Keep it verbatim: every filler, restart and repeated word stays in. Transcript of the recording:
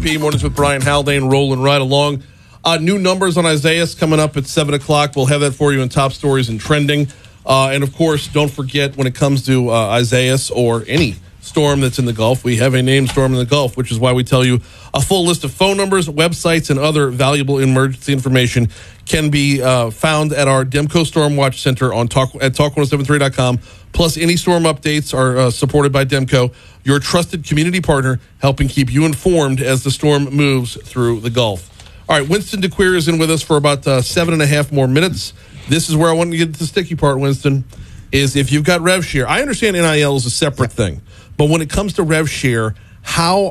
P Mornings with Brian Haldane rolling right along. Uh, new numbers on Isaias coming up at seven o'clock. We'll have that for you in top stories and trending. Uh, and, of course, don't forget when it comes to uh, Isaias or any storm that's in the Gulf, we have a named storm in the Gulf, which is why we tell you a full list of phone numbers, websites, and other valuable emergency information can be uh, found at our Demco Storm Watch Center on talk at talk ten seventy-three dot com. Plus, any storm updates are uh, supported by Demco, your trusted community partner, helping keep you informed as the storm moves through the Gulf. All right, Winston DeQueer is in with us for about uh, seven and a half more minutes. This is where I want to get to the sticky part, Winston, is if you've got rev share. I understand N I L is a separate thing, but when it comes to rev share, how